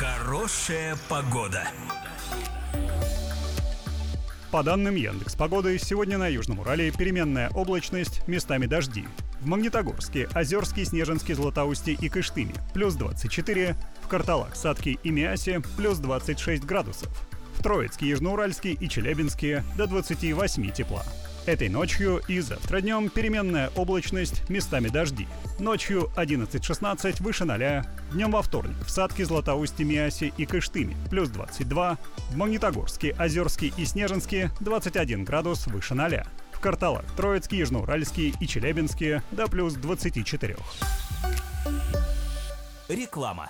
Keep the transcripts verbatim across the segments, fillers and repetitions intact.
Хорошая погода. По данным Яндекс.Погоды, сегодня на Южном Урале переменная облачность, местами дожди. В Магнитогорске, Озерске, Снежинске, Златоусте и Кыштыме – плюс двадцать четыре, в Карталах, Сатке и Миасе – плюс двадцать шесть градусов. В Троицке, Южноуральске и Челябинске – до двадцати восьми тепла. Этой ночью и завтра днем переменная облачность, местами дожди. Ночью одиннадцать-шестнадцать выше ноля. Днем во вторник в Сатке, Златоусте, Миасе и Кыштыме плюс двадцать два. В Магнитогорске, Озерске и Снежинске двадцать один градус выше ноля. В Карталах, Троицке, Южноуральске и Челябинске до плюс двадцати четырёх. Реклама.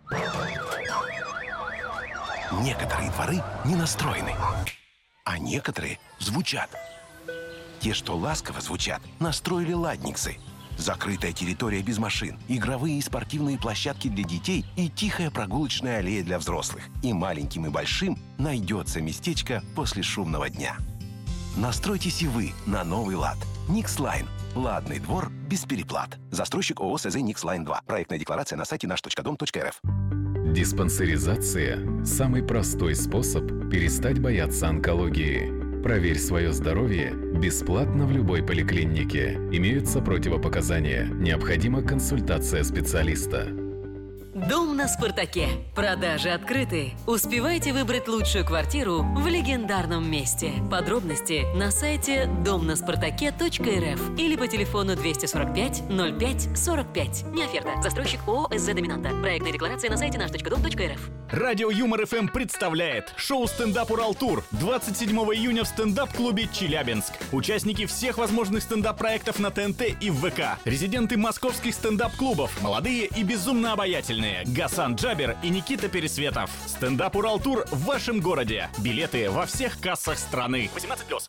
Некоторые дворы не настроены, а некоторые звучат. Те, что ласково звучат, настроили ладниксы. Закрытая территория без машин, игровые и спортивные площадки для детей и тихая прогулочная аллея для взрослых. И маленьким, и большим найдется местечко после шумного дня. Настройтесь и вы на новый лад. Никслайн. Ладный двор без переплат. Застройщик ООО СЗ Никслайн два. Проектная декларация на сайте наш точка дом точка эр эф. Диспансеризация – самый простой способ перестать бояться онкологии. Проверь свое здоровье бесплатно в любой поликлинике. Имеются противопоказания. Необходима консультация специалиста. Дом на Спартаке. Продажи открыты. Успевайте выбрать лучшую квартиру в легендарном месте. Подробности на сайте дом на спартаке точка эр эф или по телефону двести сорок пять ноль пять сорок пять. Не оферта. Застройщик ООО СЗ Доминанта. Проектная декларация на сайте наш точка дом точка эр эф. Радио Юмор ФМ представляет шоу «Стендап Уралтур» двадцать седьмого июня в стендап-клубе «Челябинск». Участники всех возможных стендап-проектов на ТНТ и в ВК. Резиденты московских стендап-клубов. Молодые и безумно обаятельные. Гасан Джабер и Никита Пересветов. Стендап Уралтур в вашем городе. Билеты во всех кассах страны. восемнадцать плюс.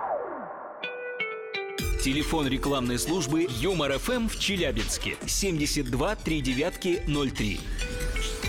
Телефон рекламной службы Юмор ФМ в Челябинске семьдесят два три девятки ноль три.